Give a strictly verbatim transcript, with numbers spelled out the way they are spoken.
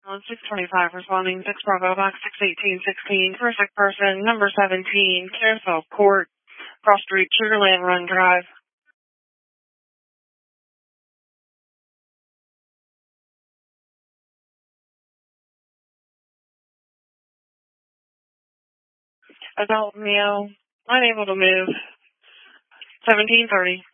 On six twenty-five, responding six Bravo, box six eighteen sixteen, for a sick person, number seventeen, Carousel Court, Cross Street, Sugarland Run Drive. Adult male, unable to move, seventeen thirty.